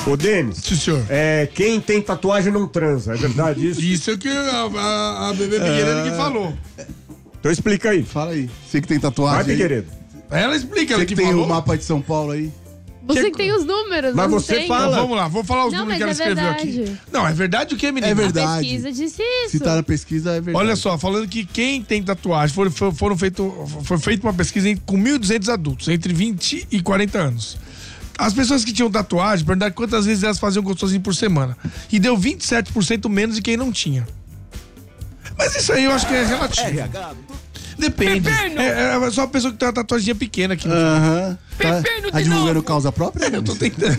Ô, Denis. Sim, senhor. Quem tem tatuagem não transa, é verdade isso? Isso é o que a Bebê Figueiredo que falou. Então explica aí. Fala aí. Você que tem tatuagem. Vai, Figueiredo. Ela explica, ela Você que tem falou. o mapa de São Paulo aí. Você que tem os números, Mas não você tem. fala. Então, vamos lá, vou falar os Não, números que ela mas é escreveu verdade. aqui. Não, é verdade o que, menino? É verdade. A pesquisa disse isso. Se tá na pesquisa, é verdade. Olha só, falando que quem tem tatuagem, foi feita uma pesquisa com 1.200 adultos, entre 20 e 40 anos. As pessoas que tinham tatuagem, perguntaram quantas vezes elas faziam gostosinho por semana. E deu 27% menos de quem não tinha. Mas isso aí eu acho que é relativo. Depende. É só a pessoa que tem uma tatuagem pequena aqui. Aham. Tá divulgando causa própria? Eu tô tentando.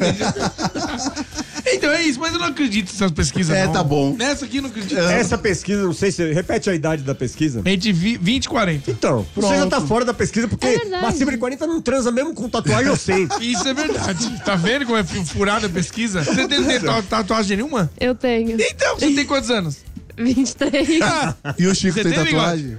Então é isso, mas eu não acredito nessas pesquisas. É, não. tá bom. Nessa aqui eu não acredito. Essa pesquisa, não sei se... Repete a idade da pesquisa. Entre 20 e 40. Então, você já tá fora da pesquisa, porque É verdade. acima de 40 não transa mesmo com tatuagem ou sem. Isso é verdade. Tá vendo como é furada a pesquisa? Você tem tatuagem nenhuma? Eu tenho. Então, você tem quantos anos? 23. E o Chico Você tem tem tatuagem?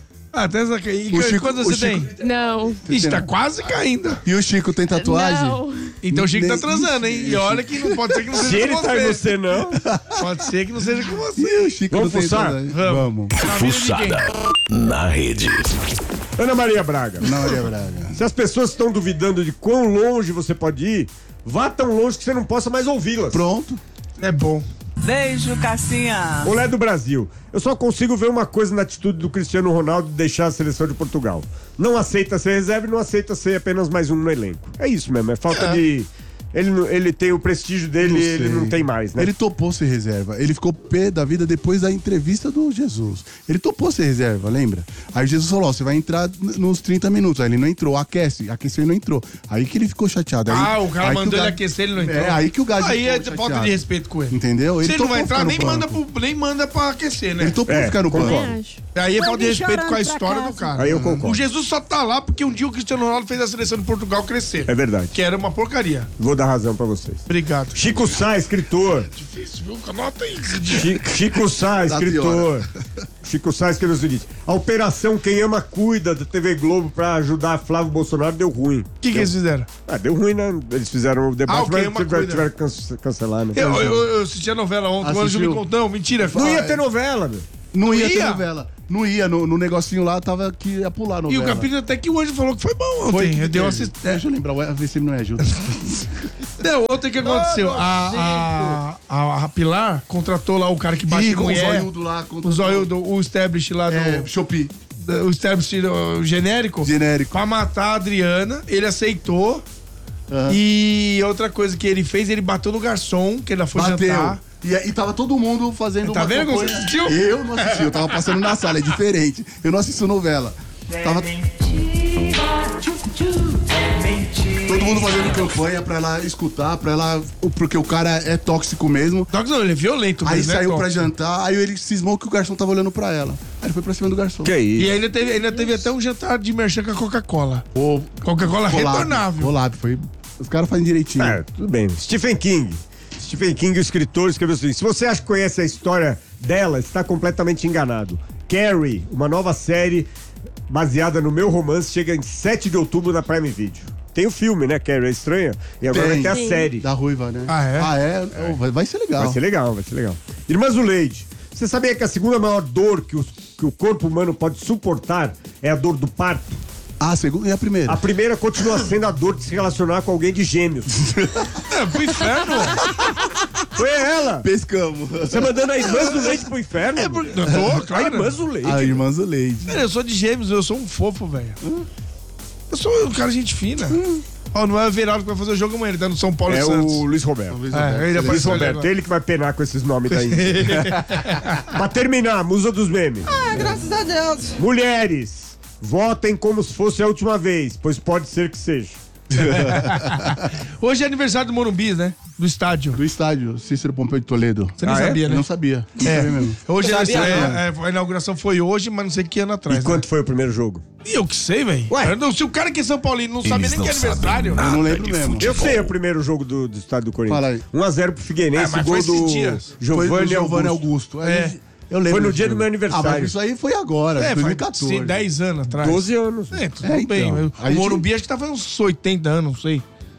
Até essa aqui. E O Chico- quantos o você Chico- tem? Não. Ixi, tá quase caindo. E o Chico tem tatuagem? Não. Então o Chico tá Nem- transando, hein? E olha que não pode ser que não Se seja ele com tá em você. você, não. Pode ser que não seja com você. E o Chico Vamos não tem fuçar? tatuagem? Vamos. Vamos. Na vida de quem? Fuçada na rede. Ana Maria Braga, Não, Maria Braga. se as pessoas estão duvidando de quão longe você pode ir, vá tão longe que você não possa mais ouvi-las. Pronto. É bom. Beijo, Cassinha. Olé do Brasil. Eu só consigo ver uma coisa na atitude do Cristiano Ronaldo de deixar a seleção de Portugal. Não aceita ser reserva e não aceita ser apenas mais um no elenco. É isso mesmo, é falta de... Ele tem o prestígio dele, ele não tem mais, né? Ele topou ser reserva. Ele ficou pé da vida depois da entrevista do Jesus. Ele topou ser reserva, lembra? Aí Jesus falou, ó, você vai entrar nos 30 minutos. Aí ele não entrou, aqueceu e não entrou. Aí que ele ficou chateado. Aí, O cara aí que mandou o ele Gad- aquecer, ele não entrou. É, aí que o Gad Aí é ficou falta chateado. de respeito com ele. Entendeu? Se ele não topou vai entrar, ficar no nem banco. manda pra aquecer, né? Ele topou ficar no banco. Também acho. Aí é falta de Mande respeito com a chorando pra história do casa. cara. Aí eu concordo. O Jesus só tá lá porque um dia o Cristiano Ronaldo fez a seleção de Portugal crescer. É verdade. Que era uma porcaria. Vou dar razão pra vocês. Obrigado. Chico Sá, escritor. Difícil, viu? Anota aí. Chico Sá, Tá escritor. Chico Sá escreveu o seguinte: a operação Quem Ama Cuida da TV Globo pra ajudar Flávio Bolsonaro deu ruim. O que eles fizeram? Deu ruim, né? Eles fizeram o debate, o Quem mas Ama tiveram Cuida. que cancelar, né? Eu assisti a novela ontem, o Anjo me Assistiu? contou. Mentira. Não ia ter novela, meu. Não ia ter ia? novela. Não ia, no negocinho lá tava que ia pular a E novela. o capítulo até que o Anjo falou que foi bom Foi ontem. que Eu dei uma teve. assistência. Deixa eu lembrar, ver se ele não me ajuda. Não, ontem o que aconteceu? A Pilar contratou lá o cara que bate Ih, em com o mulher. zoiudo lá. O zoiudo, o establish lá do... Shopee. O establish genérico. Genérico. Pra matar a Adriana. Ele aceitou. Aham. E outra coisa que ele fez, ele bateu no garçom, que ela foi Bateu. jantar. E tava todo mundo fazendo Tá uma vendo como campanha. você assistiu? Eu não assisti, eu tava passando na sala, é diferente. Eu não assisto novela. Tava todo mundo fazendo campanha pra ela escutar, porque o cara é tóxico mesmo. Só que não, ele é violento Aí mesmo, né, saiu Tom? pra jantar, aí ele cismou que o garçom tava olhando pra ela. Aí ele foi pra cima do garçom. Que isso? E ainda teve até um jantar de merchan com a Coca-Cola. Pô, Coca-Cola retornável. Rolado, foi. Os caras fazem direitinho. Tudo bem. Stephen King, o escritor, escreveu assim: se você acha que conhece a história dela, está completamente enganado. Carrie, uma nova série baseada no meu romance, chega em 7 de outubro na Prime Video. Tem o filme, né? Carrie é estranha. E agora vai ter a Sim. série. Da Ruiva, né? Ah, é? Oh, vai ser legal. Vai ser legal, vai ser legal. Irmã Zuleide, você sabia que a segunda maior dor que o corpo humano pode suportar é a dor do parto? Ah, a segunda e a primeira. A primeira continua sendo a dor de se relacionar com alguém de gêmeos. É, pro inferno. Foi ela! Pescamos. Você mandando a irmã Zuleide pro inferno? Eu tô, A claro. irmã Zuleide. A irmã Zuleide. Cara, eu sou de gêmeos, eu sou um fofo, velho. Eu sou um cara gente fina. Ó, não é o Everaldo que vai fazer o jogo amanhã, ele tá no São Paulo e É Santos. o Luiz Roberto. Ele Luiz apareceu ali Roberto, agora. ele que vai penar com esses nomes daí. Pra terminar, musa dos memes. Graças a Deus. Mulheres, votem como se fosse a última vez, pois pode ser que seja. Hoje é aniversário do Morumbi, né? Do estádio. Do estádio, Cícero Pompeu de Toledo. Você nem Ah, é? sabia, Eu né? não sabia. Não sabia mesmo. Hoje Sabia, a inauguração foi hoje, mas não sei que ano atrás. E quanto foi o primeiro jogo? Né? E eu que sei, velho. Ué? Se o cara que é São Paulino não sabe Eles nem que é não sabem aniversário. nada Eu não lembro de mesmo. futebol. Eu sei o primeiro jogo do estádio do Corinthians. Fala aí. 1-0 pro Figueirense, mas gol foi esses do dias. Foi do Giovanni Augusto. Augusto. É. Eu lembro Foi no desse dia do jogo. meu aniversário. Ah, mas isso aí foi agora, É, 2014. faz 10 anos atrás. 12 anos. É, tudo É, então. bem. A O gente- Morumbi acho que tá fazendo uns 80 anos, não sei.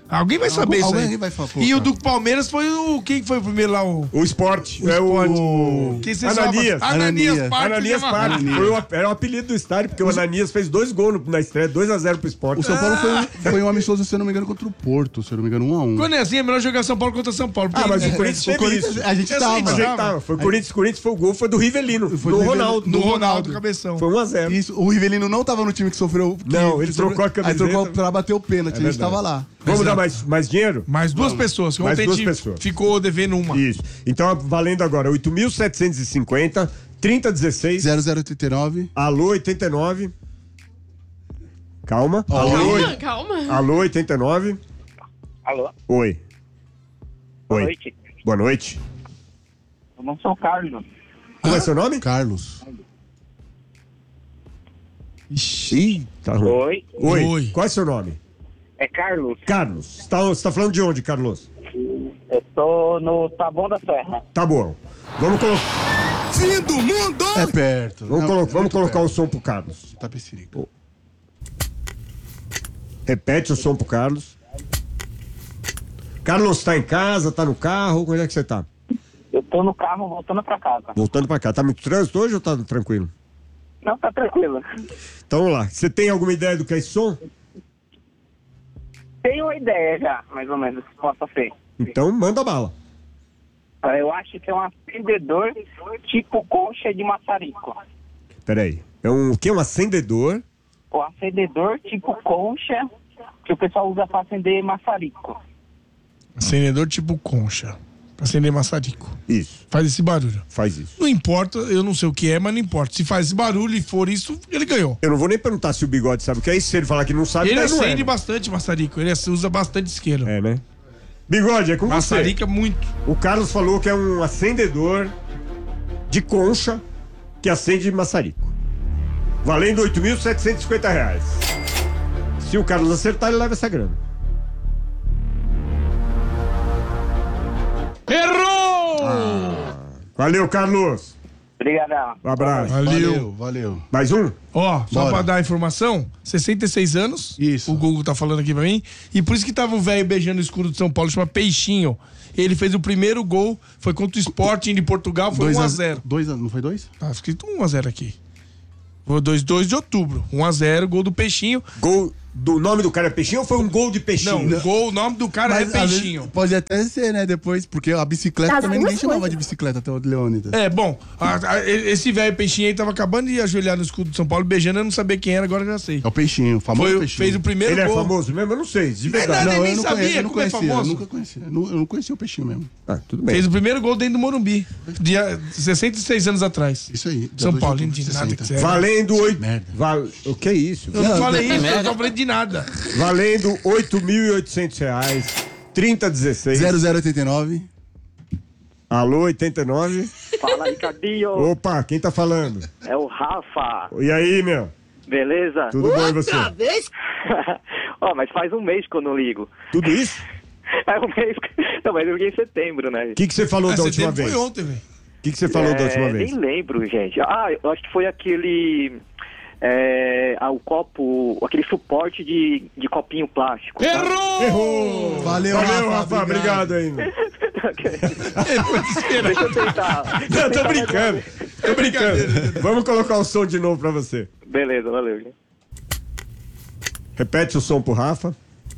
Alguém vai saber isso aí. Alguém vai falar, pô, E o cara. do Palmeiras foi o... Quem foi o primeiro lá? O Sport. O É Sport. o... Quem você Ananias. salva? Ananias Parque. Ananias Parque. Era o apelido do estádio, porque o Ananias fez 2 gols na estreia, 2-0 pro Sport. O São Paulo foi um amistoso, se eu não me engano, contra o Porto, se eu não me engano, 1-1. Quando é assim, é melhor jogar São Paulo contra São Paulo. Ah, mas o porque- Corinthians teve isso. A gente Eu tava. sei, Tava. Foi o Corinthians foi o gol, foi do Rivelino, Foi do do Ronaldo. No Ronaldo, cabeção. Foi 1-0. Isso, o Rivelino não tava no time que sofreu. Não, ele trocou a camiseta. Aí trocou pra bater o pênalti, a gente verdade. tava lá. Vamos dar mais dinheiro? Mais duas pessoas. Que Mais ontem duas a gente pessoas. ficou devendo uma. Isso. Então, valendo agora, 8.750, 3016, 0039. alô 89. Calma. Alô, Calma. alô 89. Alô, Oi. boa Oi. noite. Boa noite. Eu não sou o Carlos. Como é seu nome? Carlos. Ih, tá ruim. Oi, Oi. Oi. Qual é seu nome? é Carlos. Carlos. Você tá falando de onde, Carlos? Eu tô no Taboão da Serra. Tá bom. Vamos colocar. Fim do mundo! É perto. Vamos colocar o som pro Carlos. Tapecirica. Repete o som pro Carlos. Carlos, tá em casa, tá no carro? Onde é que você tá? Eu tô no carro voltando pra casa. Voltando pra cá. Tá muito trânsito hoje ou tá tranquilo? Não, tá tranquilo. Então vamos lá. Você tem alguma ideia do que é esse som? Tenho uma ideia já, mais ou menos, que possa ser. Então manda bala. Eu acho que é um acendedor tipo concha de maçarico. Peraí. É um o quê? Um acendedor? O acendedor tipo concha que o pessoal usa pra acender maçarico. Acendedor tipo concha. Pra acender maçarico. Isso. Faz esse barulho. Faz isso. Não importa, eu não sei o que é, mas não importa. Se faz esse barulho e for isso, ele ganhou. Eu não vou nem perguntar se o Bigode sabe o que é isso. Se ele falar que não sabe, Ele daí não acende é. bastante maçarico. Ele usa bastante isqueiro. É, né? Bigode, é com Maçarico é muito. você. O Carlos falou que é um acendedor de concha que acende maçarico. Valendo R$ 8.750. Se o Carlos acertar, ele leva essa grana. Errou! Valeu, Carlos. Obrigadão. Um abraço. Valeu. Mais um? Ó, só Bora. pra dar a informação, 66 anos. Isso. O Google tá falando aqui pra mim. E por isso que tava o velho beijando o escudo de São Paulo, chama Peixinho. Ele fez o primeiro gol, foi contra o Sporting de Portugal, foi 1-0. 2 não foi 2? Tá escrito 1-0 aqui. Foi 2 de outubro. 1-0, gol do Peixinho. Gol do nome do cara é Peixinho ou foi um gol de Peixinho? Não, o nome do cara é Peixinho. Pode até ser, né? Depois, porque a bicicleta Das também duas ninguém chamava coisas. de bicicleta até o Leônidas. É, bom, esse velho Peixinho aí tava acabando de ajoelhar no escudo de São Paulo, beijando, eu não sabia quem era, agora eu já sei. É o Peixinho, o famoso Foi, Peixinho. fez o primeiro Ele é gol. famoso mesmo? Eu não sei, de É, verdade. não, eu nem não sabia conhecia, eu não como é conhecia, famoso. eu nunca conhecia. Eu não conhecia o Peixinho mesmo. Ah, tudo bem. Fez o primeiro gol dentro do Morumbi, dia 66 anos atrás. Isso aí. São dia 2 Paulo, de não outubro de de nada 60. que serve. Valendo 8. Merda. O que é isso? Eu não falei isso, eu não falei de nada. Valendo R$ 8.800. 3016. 0089. Alô, 89. Fala aí, Cadinho. Opa, quem tá falando? É o Rafa. E aí, meu? Beleza? Tudo bom e você? Ó, mas faz um mês que eu não ligo. Tudo isso? É um mês. Não, mas eu liguei em setembro, né? O que você falou da última Setembro vez? foi ontem, velho. O que você falou da última vez? Nem lembro, gente. Ah, eu acho que foi aquele. O copo. Aquele suporte de copinho plástico. Tá? Errou! Valeu, Rafa. Obrigado aí, meu. Deixa eu tentar. Não, tô brincando. Tô brincando. Vamos colocar o som de novo pra você. Beleza, valeu. Gente. Repete o som pro Rafa.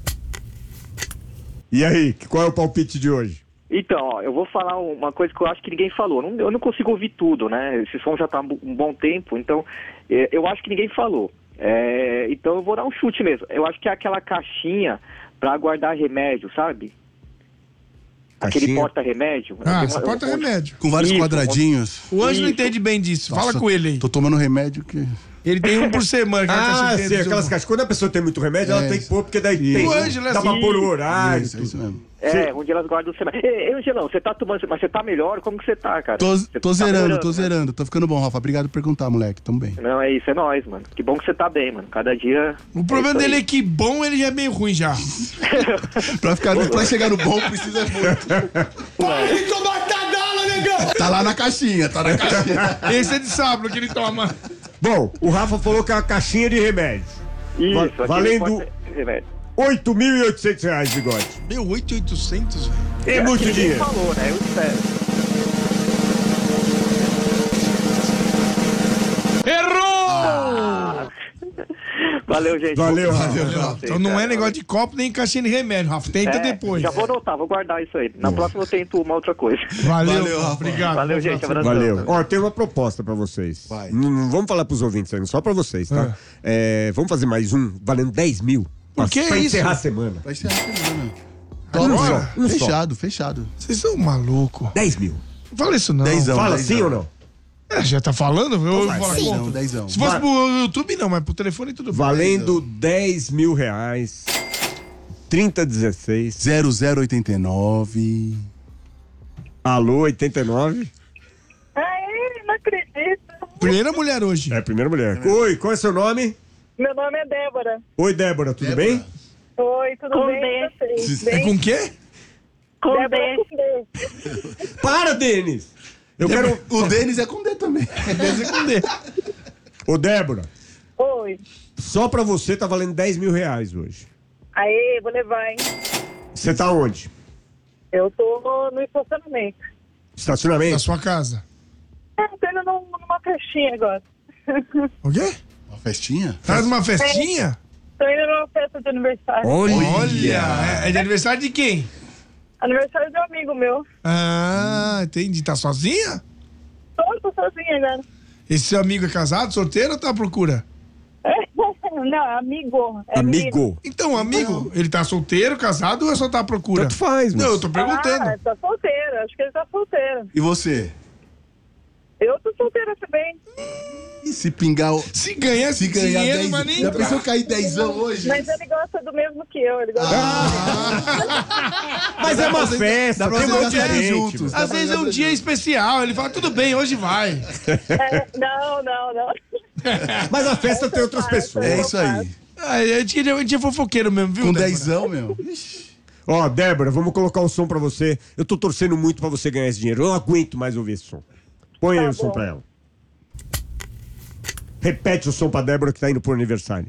E aí, qual é o palpite de hoje? Então, ó, eu vou falar uma coisa que eu acho que ninguém falou. Eu não consigo ouvir tudo, né? Esse som já tá há um bom tempo, então eu acho que ninguém falou. Então eu vou dar um chute mesmo. Eu acho que é aquela caixinha pra guardar remédio, sabe? Aquele Caixinha? porta-remédio. Ah, esse porta-remédio. Com vários Isso, quadradinhos. O Anjo não Isso. entende bem disso. Fala Nossa, com ele aí. Tô tomando remédio que... Ele tem um por semana. aquela Ah, caixinha sim, de aquelas isopor. caixas. Quando a pessoa tem muito remédio, ela É tem que isso. pôr, porque daí tem. O Ângelo é dá pra assim. pôr o horário. Isso, é isso mesmo. Onde elas guardam o remédio. Ei, Angelão, você tá tomando, mas você tá melhor? Como que você tá, cara? Tô Você tá zerando, melhorando, tô né? zerando. Tô ficando bom, Rafa. Obrigado por perguntar, moleque. Tamo bem. Não, é isso, é nóis, mano. Que bom que você tá bem, mano. Cada dia... O problema dele é isso que bom ele já é meio ruim já. Pra chegar no bom, precisa muito. Para de tomar cadala, negão! Tá lá na caixinha, tá na caixinha. Esse é de sábado que ele toma. Bom, o Rafa falou que é uma caixinha de remédio. Isso, aquele Valendo porta-remédio. R$8.800, Bigode. Meu, 8.800, velho. É muito Ninguém dinheiro. falou, né? Eu espero. Valeu, gente. Valeu, Então não é negócio de copo nem caixinha de remédio, Rafa. Tenta depois. Já vou anotar, vou guardar isso aí. Na próxima eu tento uma outra coisa. Valeu, Rafa. Obrigado. Valeu, gente. Abração. Valeu. Ó, tem uma proposta pra vocês. Vai. Não vamos falar pros ouvintes ainda, só pra vocês, tá? Vamos fazer mais um, valendo 10 mil. Por que pra isso? encerrar a semana. Vai ser a semana. Bora. Um só. Fechado. Vocês são malucos. 10 mil. Não fala isso não. Dezão. Fala dezão. sim ou não? Já tá falando? Eu vou falar Dezão, conta. dezão. Se fosse pro YouTube, não, mas pro telefone tudo bem. Valendo 10 mil reais. 3016. 0089. Alô, 89. Ai, não acredito. Primeira mulher hoje. É a primeira mulher. Oi, qual é seu nome? Meu nome é Débora. Oi, Débora, tudo bem? Oi, tudo Com bem? D. E vocês? É Bem? com o quê? Com Débora D. com D. Para, Denis! Eu quero. O Denis é com D também. Deve ser com D. Ô, Débora, Oi. só pra você tá valendo 10 mil reais hoje. Aê, vou levar, hein? Você tá onde? Eu tô no estacionamento. Na Estacionamento? sua casa. Tô indo numa festinha agora. O quê? Uma festinha? Traz uma festinha? Tô indo numa festa de aniversário. Olha, é de aniversário de quem? Aniversário de um amigo meu. Ah, entendi. Tá sozinha? Tô sozinha agora. Esse seu amigo é casado, solteiro ou tá à procura? Não, amigo. É Amigo. Então, amigo, ele tá solteiro, casado ou só tá à procura? Tanto faz, Não, mas. eu tô perguntando. Ah, tá solteiro. Acho que ele tá solteiro. E você? Eu tô solteira também. E se pingar o... Se ganhar esse dinheiro, 10... mas nem Já entrar. pensou cair 10 hoje? Mas ele gosta do mesmo que eu. Ele gosta Mas é uma festa, dá pra tem um fazer monte de gastar gente. juntos. mano. Dá Às pra vezes é um fazer dia junto. especial, ele fala, tudo bem, hoje vai. Não. Mas a festa tem outras pessoas. É isso aí. A gente é fofoqueiro mesmo, viu, Com Débora? 10, meu. Ixi. Ó, Débora, vamos colocar o som pra você. Eu tô torcendo muito pra você ganhar esse dinheiro. Eu não aguento mais ouvir esse som. Põe aí o som pra ela. Repete o som pra Débora que tá indo pro aniversário.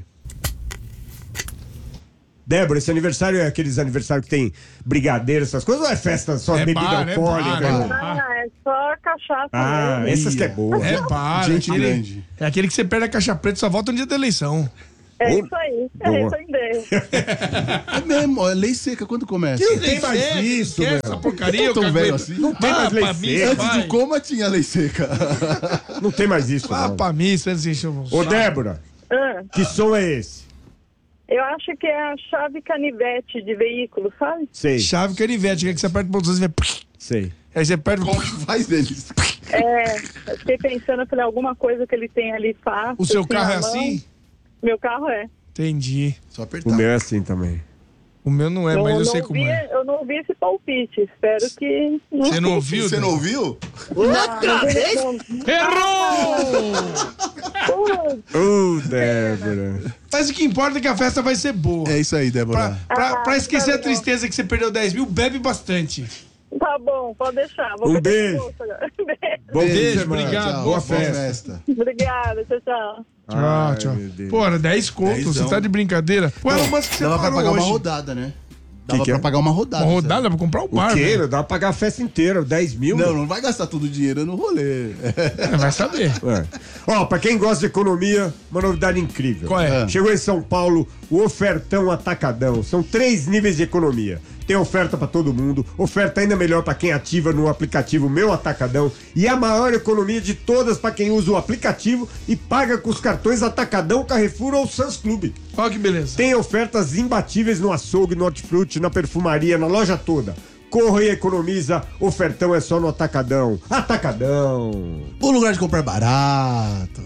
Débora, esse aniversário é aqueles aniversários que tem brigadeiro, essas coisas, ou é festa só É bebida bar, é alcoólica? bar. É só cachaça Ah, mesmo. essas que é boa. É para. Gente grande. É aquele que você perde a caixa preta e só volta no dia da eleição. É isso aí. Boa. É isso aí. É mesmo, é lei seca. Quando começa? Não tem mais isso, Quer meu. essa porcaria, Eu tô eu tão velho caguei. assim. Não tem mais lei pra mim, seca. Antes vai. do coma tinha lei seca. Não tem mais isso, Vá não. pra missa antes de encher o Ô, saco. Débora, que som é esse? Eu acho que é a chave canivete de veículo, sabe? Sei, Chave canivete, que você aperta o botão e vê. sei. Aí você perde Como que faz deles? Eu fiquei pensando, eu falei, alguma coisa que ele tem ali fácil. O seu assim, carro na é mão. assim? Meu carro é. Entendi. Só O apertar. meu é assim também. O meu não é, mas eu sei como é. Eu não ouvi esse palpite. Espero que. Você não ouviu? Você não ouviu? Outra vez? Ô, Débora. Mas o que importa é que a festa vai ser boa. É isso aí, Débora. Pra esquecer tá a tristeza que você perdeu 10 mil, bebe bastante. Tá bom, pode deixar. Vou Um beber beijo. no bolso agora. Beijo. Bom fim de Beijo, semana. obrigado. Tchau, Boa festa. Obrigada, tchau. Tchau, Ai, tchau. meu Deus. Porra, 10 contos, Dezão. você tá de brincadeira. O Elon Musk você Dava pra parou pagar uma hoje. rodada, né? Dava que pra é? pagar uma rodada. Uma rodada pra comprar o bar, O quê? velho. Dá pra pagar a festa inteira, 10 mil? Não, não vai gastar todo o dinheiro no rolê. Vai saber. É. Ó, pra quem gosta de economia, uma novidade incrível. Qual é? Chegou em São Paulo o Ofertão Atacadão. São 3 níveis de economia. Tem oferta pra todo mundo, oferta ainda melhor pra quem ativa no aplicativo Meu Atacadão e a maior economia de todas pra quem usa o aplicativo e paga com os cartões Atacadão, Carrefour ou Sans Clube. Olha que beleza. Tem ofertas imbatíveis no açougue, no hortifruti, na perfumaria, na loja toda. Corra e economiza, ofertão é só no Atacadão. Atacadão! O lugar de comprar barato.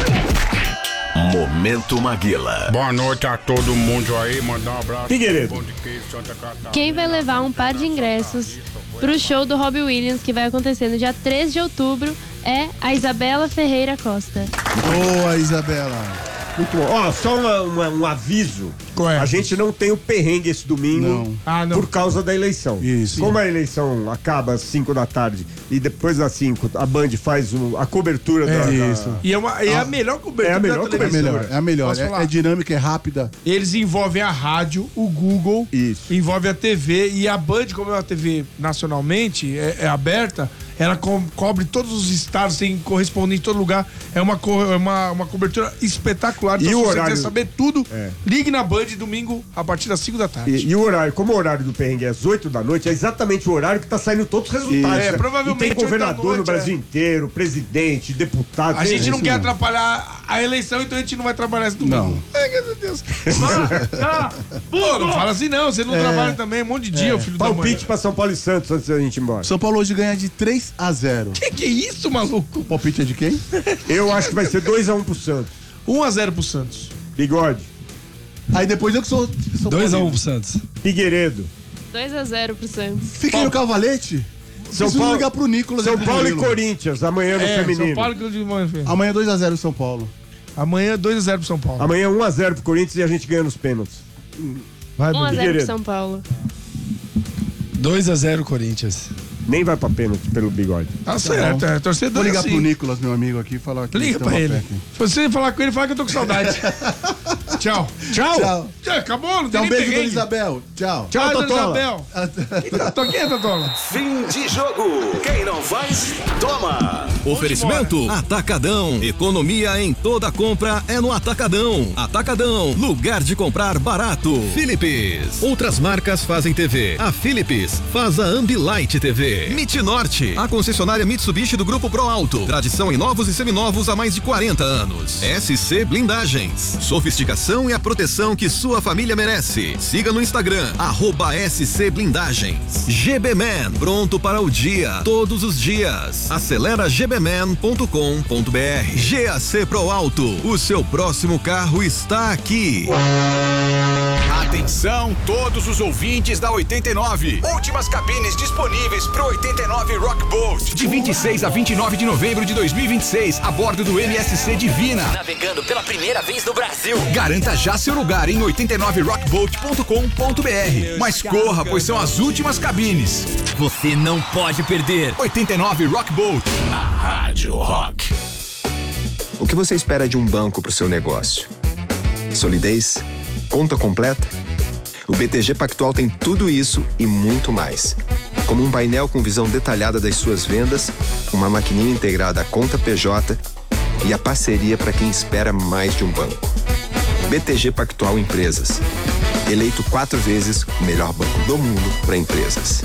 Momento Maguila. Boa noite a todo mundo aí, mandar um abraço. Figueiredo. Pão de queijo, Santa Catarina. Quem vai levar um par de ingressos pro show do Robbie Williams, que vai acontecer no dia 3 de outubro, é a Isabela Ferreira Costa. Boa, Isabela. Muito bom. Ó, só um aviso Qual é? A gente não tem o perrengue esse domingo por causa da eleição. Isso. Como a eleição acaba às 5 da tarde e depois das 5 a Band faz a cobertura da... Isso. E é a melhor cobertura. É a melhor cobertura. É a melhor. Posso falar? É dinâmica, é rápida. Eles envolvem a rádio, o Google, Isso. envolve a TV e a Band, como é uma TV nacionalmente, é aberta, ela cobre todos os estados, tem correspondente em todo lugar. É uma cobertura espetacular. Então, E se o você horário? quiser saber tudo, É. ligue na Band domingo a partir das 5 da tarde. E o horário, como o horário do perrengue é às 8 da noite, é exatamente o horário que tá saindo todos os resultados. Isso. né? Provavelmente E tem 8 da governador noite, no Brasil inteiro, presidente, deputado. A gente não isso quer mesmo. atrapalhar a eleição, então a gente não vai trabalhar esse domingo. Não. Ai, meu Deus. Pô, não fala assim não, você não trabalha também, um monte de dia, o filho da mãe. Palpite pra São Paulo e Santos antes da gente ir embora. São Paulo hoje ganha de 3-0. Que é isso, maluco? O palpite é de quem? Eu acho que vai ser 2-1 pro Santos. 1-0 pro Santos. Bigode, Aí depois eu que sou... 2-1 pro Santos. Figueiredo, 2-0 pro Santos. Fica aí no cavalete. São Preciso Paulo- ligar pro Nicolas. São e pro Paulo e Murilo. Corinthians, amanhã no feminino. São Paulo que de manhã. Amanhã 2-0 São Paulo. Amanhã 2-0 pro São Paulo. Amanhã 1-0 pro Corinthians e a gente ganha nos pênaltis. Vai, 1-0 pro Figueiredo. São Paulo. 2-0 Corinthians. Nem vai pra pênalti pelo Bigode. Tá certo, é torcedor. Vou ligar assim. pro Nicolas, meu amigo aqui, e falar que Liga tem pra uma ele. fé aqui. Se você falar com ele, fala que eu tô com saudade. Tchau. Tchau. Acabou, não tem Tchau, nem beijo, Dona perrengue. Isabel. Tchau. Tchau, Dona Totola. Isabel. Quem é Totola? Fim de jogo. Quem não faz, toma. Oferecimento Atacadão. Economia em toda compra é no Atacadão. Atacadão, lugar de comprar barato. Philips. Outras marcas fazem TV. A Philips faz a Ambilight TV. MIT Norte, a concessionária Mitsubishi do Grupo Pro Alto. Tradição em novos e seminovos há mais de 40 anos. SC Blindagens. Sofisticação e a proteção que sua família merece. Siga no Instagram, @SC Blindagens. GB Man, pronto para o dia, todos os dias. Acelera gbman.com.br. GAC Pro Alto, o seu próximo carro está aqui. Atenção, todos os ouvintes da 89. Últimas cabines disponíveis pro 89 Rock Boat. De 26 a 29 de novembro de 2026, a bordo do MSC Divina. Navegando pela primeira vez no Brasil. Garanta já seu lugar em 89rockboat.com.br. Mas corra, pois são as últimas cabines. Você não pode perder. 89 Rock Boat. Na Rádio Rock. O que você espera de um banco para o seu negócio? Solidez? Conta completa? O BTG Pactual tem tudo isso e muito mais. Como um painel com visão detalhada das suas vendas, uma maquininha integrada à conta PJ e a parceria para quem espera mais de um banco. BTG Pactual Empresas. Eleito 4 vezes o melhor banco do mundo para empresas.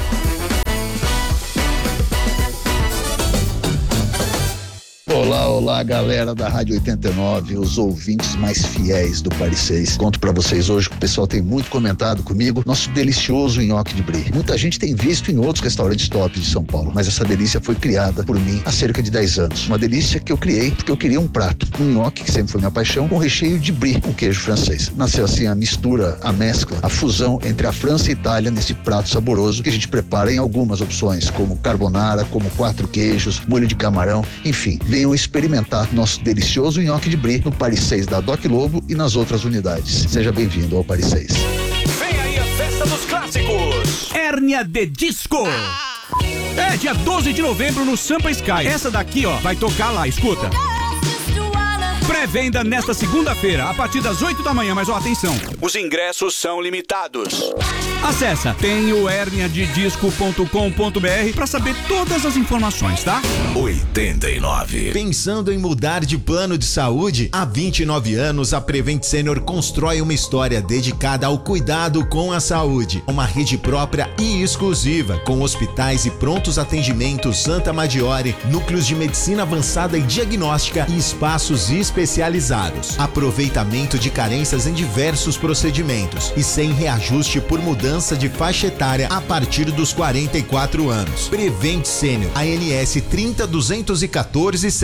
Olá, galera da Rádio 89, os ouvintes mais fiéis do Paris 6. Conto pra vocês hoje que o pessoal tem muito comentado comigo, nosso delicioso nhoque de brie. Muita gente tem visto em outros restaurantes top de São Paulo, mas essa delícia foi criada por mim há cerca de 10 anos. Uma delícia que eu criei porque eu queria um prato, um nhoque, que sempre foi minha paixão, com recheio de brie, com queijo francês. Nasceu assim a mistura, a mescla, a fusão entre a França e a Itália nesse prato saboroso que a gente prepara em algumas opções, como carbonara, como 4 queijos, molho de camarão, enfim. Venham experimentar nosso delicioso nhoque de brie no Paris 6 da Doc Lobo e nas outras unidades. Seja bem-vindo ao Paris 6. Vem aí a festa dos clássicos. Hérnia de disco. É dia 12 de novembro no Sampa Sky. Essa daqui, ó, vai tocar lá, escuta. Pré-venda nesta segunda-feira, a partir das 8 da manhã, mas ó, atenção. Os ingressos são limitados. Acessa tenhoherniadedisco.com.br para saber todas as informações, tá? 89. Pensando em mudar de plano de saúde? Há 29 anos, a Prevent Senior constrói uma história dedicada ao cuidado com a saúde. Uma rede própria e exclusiva, com hospitais e prontos atendimentos Santa Maggiore, núcleos de medicina avançada e diagnóstica e espaços especializados. Aproveitamento de carências em diversos procedimentos e sem reajuste por mudança de faixa etária a partir dos 44 anos. Prevent Senior, ANS 30 214 7.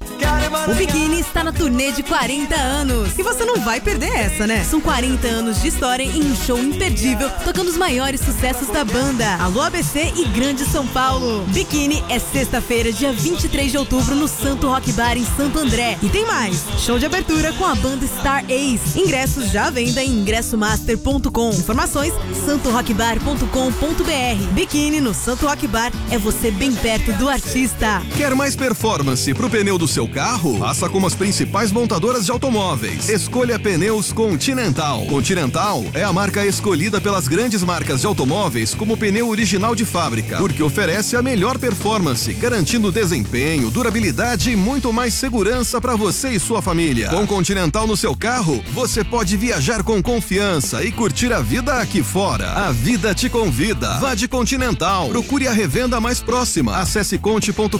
O Biquíni está na turnê de 40 anos. E você não vai perder essa, né? São 40 anos de história em um show imperdível, tocando os maiores sucessos da banda. Alô ABC e Grande São Paulo. Biquíni é sexta-feira, dia 23 de outubro, no Santo Rock Bar em Santo André. E tem mais, show de abertura com a banda Star Ace. Ingressos já à venda em ingressomaster.com. Informações, santorockbar.com.br. Biquíni no Santo Rock Bar é você bem perto do artista. Quer mais performance pro pneu do seu carro? Faça como as principais montadoras de automóveis. Escolha Pneus Continental. Continental é a marca escolhida pelas grandes marcas de automóveis como pneu original de fábrica, porque oferece a melhor performance, garantindo desempenho, durabilidade e muito mais segurança para você e sua família. Com Continental no seu carro, você pode viajar com confiança e curtir a vida aqui fora. A vida te convida. Vá de Continental. Procure a revenda mais próxima. Acesse conte.com.br.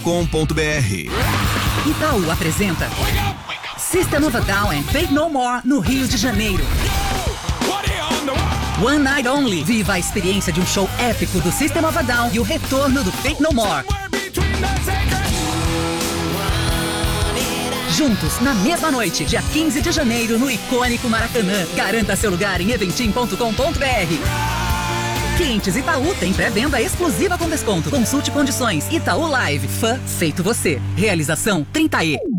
Itaú apresenta System of a Down and Faith No More no Rio de Janeiro. One Night Only. Viva a experiência de um show épico do System of a Down e o retorno do Faith No More. Juntos, na mesma noite, dia 15 de janeiro, no icônico Maracanã. Garanta seu lugar em eventim.com.br. Clientes Itaú tem pré-venda exclusiva com desconto. Consulte condições. Itaú Live. Fã feito você. Realização 30E.